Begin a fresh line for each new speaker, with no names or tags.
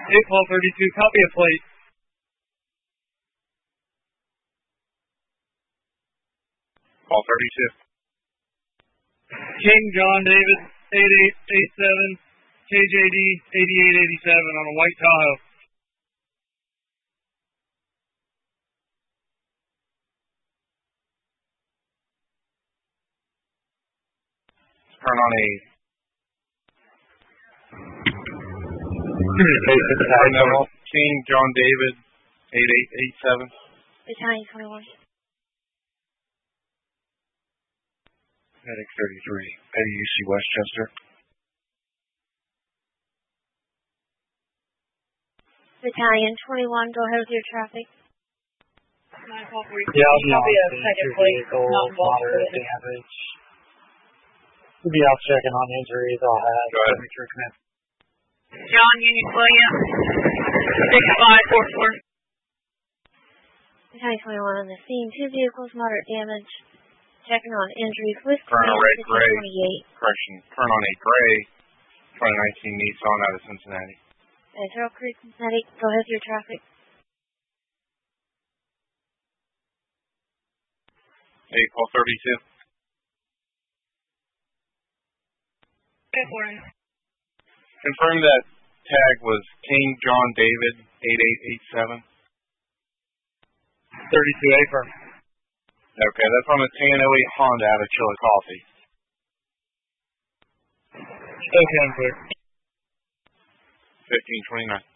8-12-32, copy a plate.
Call 32.
King John David, 8887, KJD 8887 on a white Tahoe.
Turn on a King John David 8887.
Battalion 21.
Medic 33, Petty UC Westchester.
Battalion 21, go ahead with your traffic.
Yeah, I'll be on second plate, moderate damage. We'll be out checking on injuries I'll have.
Go ahead.
John Union William, 6544. Battalion 21 on the scene, 2 vehicles, moderate damage. Checking on injuries with
Turn on a gray.
28.
Correction. Turn on a gray 2019 Nissan out of Cincinnati.
Turtle Creek, Cincinnati, go ahead with your traffic.
8-12-32. Confirm that tag was King John David 8887.
32 apron.
Okay, that's on a tan 08 Honda out of Chillicothe.
Okay, I'm clear.
1529.